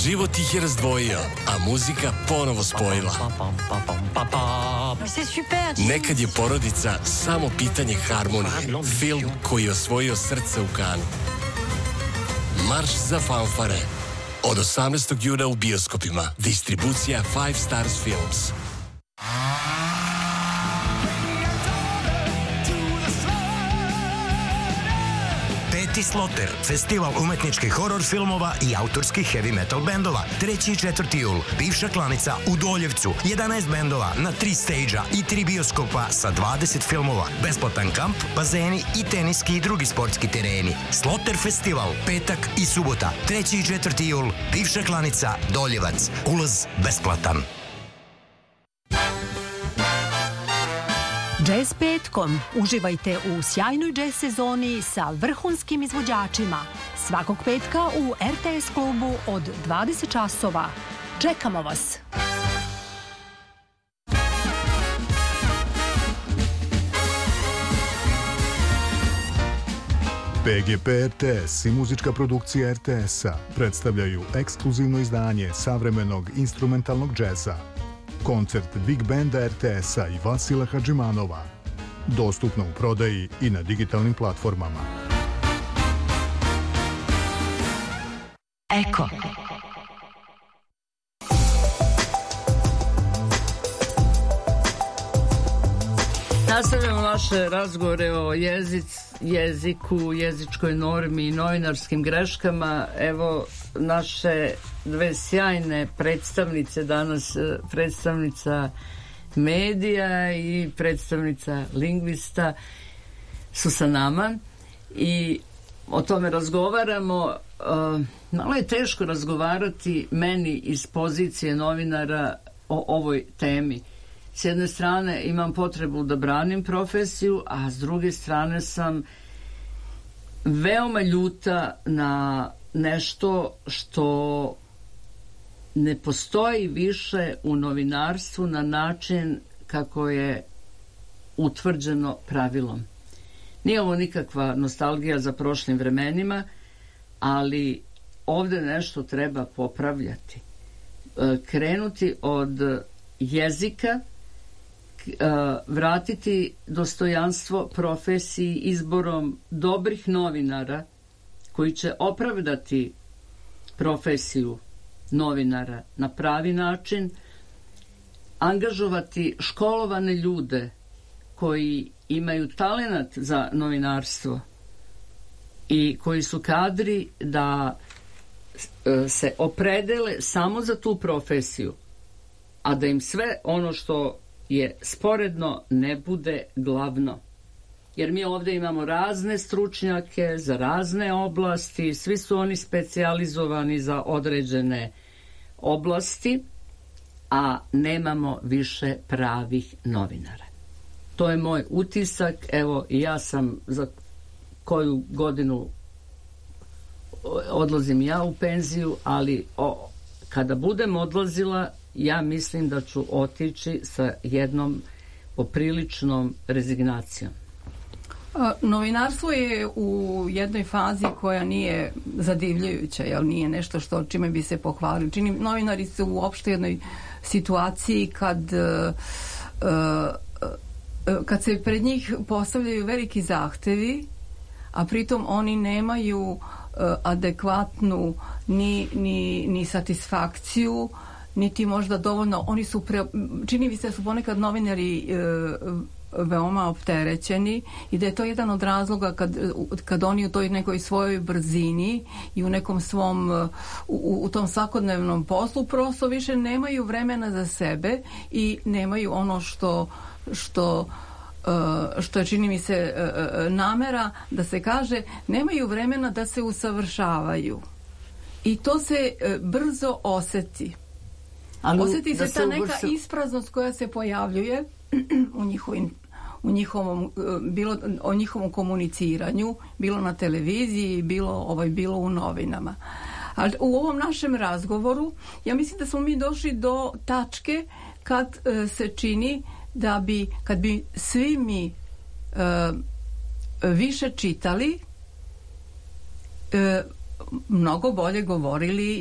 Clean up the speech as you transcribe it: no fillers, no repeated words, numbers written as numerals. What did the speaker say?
Život ih je razdvojio, a muzika ponovo spojila. Nekad je porodica samo pitanje harmonije. Film koji je osvojio srce u Kanu. Marš za fanfare. Od 18. juna u bioskopima. Distribucija Five Stars Films. Peti Sloter, festival umetničkih horor filmova i autorskih heavy metal bendova. 3. i 4. jul, bivša klanica u Doljevcu. 11 bendova na 3 stage-a i 3 bioskopa sa 20 filmova. Besplatan kamp, bazeni i teniski i drugi sportski tereni. Sloter festival, petak i subota. 3. i 4. jul, bivša klanica Doljevac. Ulaz besplatan. Jazz petkom. Uživajte u sjajnoj jazz sezoni sa vrhunskim izvođačima. Svakog petka u RTS klubu od 20 časova. Čekamo vas! PGP RTS i muzička produkcija RTS-a predstavljaju ekskluzivno izdanje savremenog instrumentalnog džeza. Koncert Big Banda RTS-a i Vasila Hadžimanova. Dostupno u prodaji i na digitalnim platformama. Eko. Nastavljamo naše razgovore o jeziku, jezičkoj normi i novinarskim greškama. Evo naše dve sjajne predstavnice danas, predstavnica medija i predstavnica lingvista su sa nama i o tome razgovaramo. Malo je teško razgovarati meni iz pozicije novinara o ovoj temi. S jedne strane imam potrebu da branim profesiju, a s druge strane sam veoma ljuta na nešto što ne postoji više u novinarstvu na način kako je utvrđeno pravilom. Nije ovo nikakva nostalgija za prošlim vremenima, ali ovde nešto treba popravljati. Krenuti od jezika, vratiti dostojanstvo profesiji izborom dobrih novinara koji će opravdati profesiju novinara na pravi način, angažovati školovane ljude koji imaju talenat za novinarstvo i koji su kadri da se opredele samo za tu profesiju, a da im sve ono što je sporedno ne bude glavno. Jer mi ovdje imamo razne stručnjake za razne oblasti, svi su oni specijalizovani za određene oblasti, a nemamo više pravih novinara. To je moj utisak. Evo, ja sam za koju godinu odlazim ja u penziju, ali kada budem odlazila, ja mislim da ću otići sa jednom popriličnom rezignacijom. Novinarstvo je u jednoj fazi koja nije zadivljujuća, jer nije nešto što čime bi se pohvalili. Novinari su uopšte u jednoj situaciji kad se pred njih postavljaju veliki zahtevi, a pritom oni nemaju adekvatnu ni satisfakciju, niti možda dovoljno, oni su čini mi se da su ponekad novinari veoma opterećeni i da je to jedan od razloga kad oni u toj nekoj svojoj brzini i u nekom svom u tom svakodnevnom poslu prosto više nemaju vremena za sebe i nemaju ono što je čini mi se namera da se kaže, nemaju vremena da se usavršavaju i to se brzo oseti. Osjeti se ta neka ispraznost koja se pojavljuje u njihovom komuniciranju, bilo na televiziji, bilo u novinama. Ali u ovom našem razgovoru ja mislim da smo mi došli do tačke kad se čini da kad bi svi mi više čitali, mnogo bolje govorili